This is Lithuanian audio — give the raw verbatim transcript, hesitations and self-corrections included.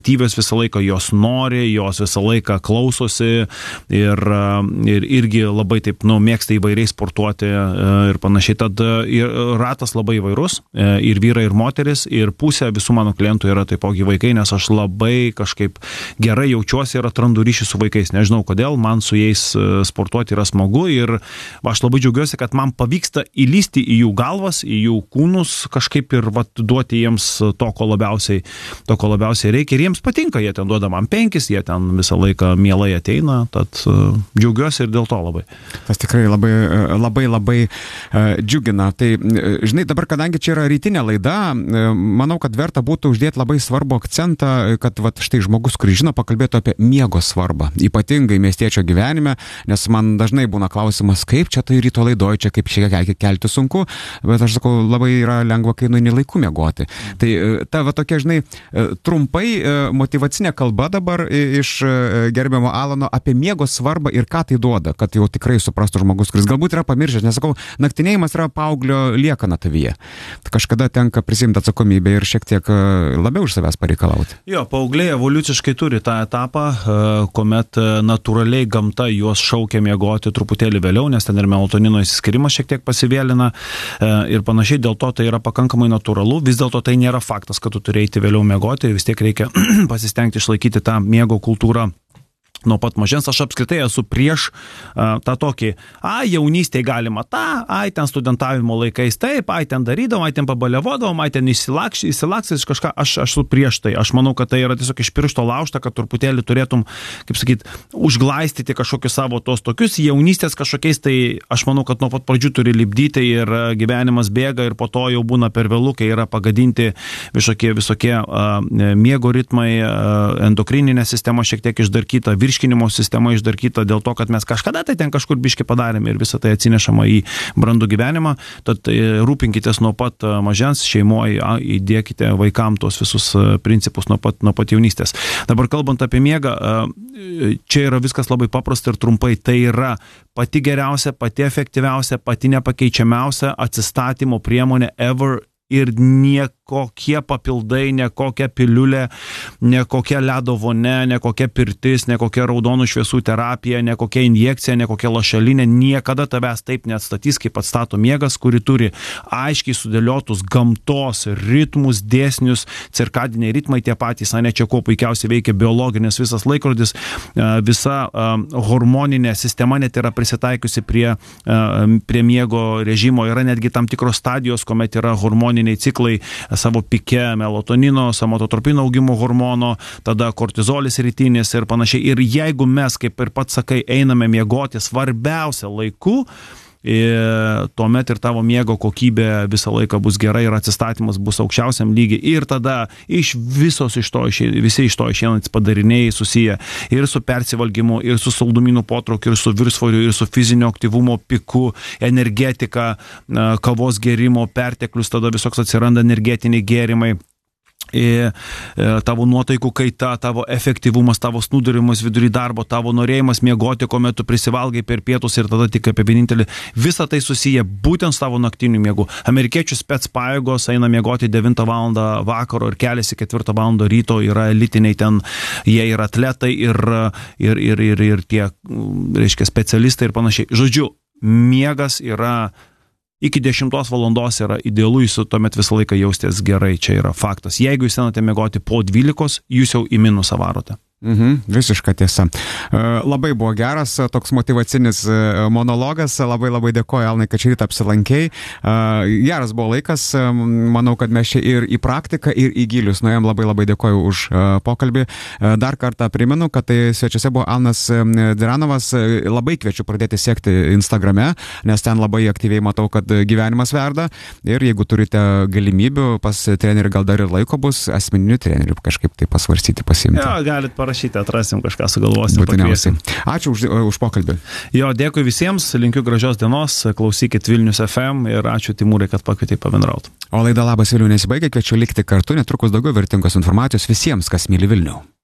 aktyvios visą laiką, jos nori, jos visą laiką klausosi ir, ir irgi labai taip, nu, mėgsta įvairiai sportuoti ir panašiai. Tad ratas labai įvairus, ir vyrai, ir moteris, ir pusė visų mano klientų yra taipogi vaikai, nes aš labai kažkaip gerai jaučiuosi ir atrandu ryšį su vaikais. Nežinau kodėl, man su jais sportuoti yra smagu ir aš labai džiaugiuosi, kad man pavyksta įlysti į jų galvas, į jų kūnus kažkaip ir vat, duoti jiems to, ko labiausiai, to, ko labiausiai reikia. Ir jiems patinka, jie ten duoda man penkis, jie ten visą laiką mielai ateina, tad uh, džiaugiuosi ir dėl to labai. Tas tikrai labai, labai, labai uh, džiugina. Tai, žinai, dabar, kadangi čia yra rytinė laida, uh, manau, kad verta būtų uždėti labai svarbų akcentą, kad vat, štai žmogus, kuris žino, pakalbėtų apie miego svarbą, ypatingai miestiečio gyvenime, nes man dažnai būna klausimas, kaip čia tai ryto laidoje, čia kaip šiek tiek kelti sunku, bet aš sakau, labai yra lengva, kai nueini laiku miegoti. Tai ta va tokia, žinai, trumpai motyvacinė kalba dabar iš gerbiamo Alano apie miego svarbą ir ką tai duoda, kad jau tikrai suprastų žmogus, kuris galbūt yra pamiršęs, nes sakau, naktinėjimas yra paauglio liekana tavyje. Tai kažkada tenka prisimti atsakomybę ir šiek tiek labiau iš savęs pareikalauti. Jo, paaugliai evoliuciškai turi tą etapą, kuomet natūraliai gamta juos šaukia miegoti truputėlį vėliau, nes ten ir melatonino išsiskirimas šiek tiek pasivėlina ir panašiai, dėl to tai yra pakankamai natūralu, vis dėlto tai nėra faktas, kad tu turi eiti vėliau miegoti, vis tiek reikia pasistengti išlaikyti tą miego kultūrą nuo pat mažens. Aš apskritai esu prieš uh, tą tokį, ai, jaunystėje galima tą, ai, ten studentavimo laikais taip, ai, ten darydavom, ai, ten pabalevodavom, ai, ten įsilaksys kažką, aš esu prieš tai. Aš manau, kad tai yra tiesiog iš piršto laužta, kad truputėlį turėtum, kaip sakyt, užglaistyti kažkokius savo tos tokius jaunystės kažkokiais, tai aš manau, kad nuo pat pradžių turi lipdyti ir gyvenimas bėga ir po to jau būna per vėlu, kai yra pagadinti visokie, visokie uh, miego ritmai, uh, endokrininė sistema šiek tiek išdarkyta, virškinimo sistema išdarkyta dėl to, kad mes kažkada tai ten kažkur biškį padarėme ir visą tai atsinešama į brandų gyvenimą. Tad rūpinkitės nuo pat mažens šeimoje, įdėkite vaikam tos visus principus nuo pat, nuo pat jaunystės. Dabar kalbant apie miegą, čia yra viskas labai paprasta ir trumpai. Tai yra pati geriausia, pati efektyviausia, pati nepakeičiamiausia atsistatymo priemonė ever. Ir niekokie papildai, nekokia piliulė, nekokia ledo vonia, nekokia pirtis, nekokia raudonų šviesų terapija, nekokia injekcija, nekokia lašelinė, niekada tavęs taip neatstatys, kaip atstato miegas, kuri turi aiškiai sudėliotus gamtos ritmus, dėsnius, cirkadiniai ritmai tie patys, ne čia kuo puikiausiai veikia biologinis visas laikrodis, visa hormoninė sistema net yra prisitaikiusi prie, prie miego režimo, yra netgi tam tikros stadijos, kuomet yra hormoninė ciklai savo pike melatonino, somatotropino augimo hormono, tada kortizolis rytinis ir panašiai. Ir jeigu mes, kaip ir pats sakai, einame miegoti svarbiausia laiku, ir tuomet ir tavo miego kokybė visą laiką bus gerai ir atsistatymas bus aukščiausiam lygiai. Ir tada iš visos iš to, visi iš to išeinantys padariniai susiję ir su persivalgymu, ir su saldumynų potraukiu, ir su viršsvoriu, ir su fizinio aktyvumo piku, energetika, kavos gėrimo perteklius, tada visoks atsiranda energetiniai gėrimai. Tavo nuotaikų kaita, tavo efektyvumas, tavo snūdurimas vidury darbo, tavo norėjimas miegoti, kuomet tu prisivalgai per pietus ir tada tik apie vienintelį. Visa tai susiję būtent su tavo naktiniu miegu. Amerikiečių spec pajėgos eina miegoti devintą valandą vakaro ir keliasi ketvirtą valandą ryto, yra elitiniai ten, jie yra atletai ir, ir, ir, ir, ir tie, reiškia, specialistai ir panašiai. Žodžiu, miegas yra iki dešimtos valandos yra idealu, jūs tuomet visą laiką jausitės gerai, čia yra faktas. Jeigu jūs einate miegoti po dvylikos, jūs jau į minusą varote. Mhm, visiška tiesa. Labai buvo geras toks motyvacinis monologas, labai labai dėkoju, Alnai, kad šį rytą apsilankei. Geras buvo laikas, manau, kad mes čia ir į praktiką, ir į gilius nuėjom, labai labai dėkoju už pokalbį. Dar kartą primenu, kad tai svečiuose buvo Alnas Diranovas, labai kviečiu pradėti sekti Instagrame, nes ten labai aktyviai matau, kad gyvenimas verda ir jeigu turite galimybių pas trenerių, gal dar ir laiko bus asmeninių trenerių kažkaip tai pasvarstyti, pasiimti. Jo, galit parašyti. Rašyti, atrasim kažką, sugalvosim, pakviesim. Ačiū už, už pokalbį. Jo, dėkui visiems, linkiu gražios dienos, klausykit Vilnius F M ir ačiū Timūrai, kad pakvietei pabendrauti. O laida Labas Vilnius nesibaigia, kviečiu likti kartu, netrukus daugiau vertingos informacijos visiems, kas myli Vilnių.